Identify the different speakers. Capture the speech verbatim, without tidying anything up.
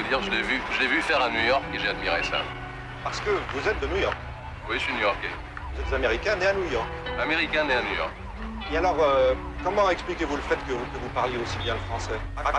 Speaker 1: dire, je l'ai vu, je l'ai vu faire à New York et j'ai admiré ça.
Speaker 2: Parce que vous êtes de New York.
Speaker 1: Oui, je suis new-yorkais.
Speaker 2: Vous êtes américain né à New York.
Speaker 1: Américain né à New York.
Speaker 2: Et alors, euh, comment expliquez-vous le fait que vous, que vous parliez aussi bien le français?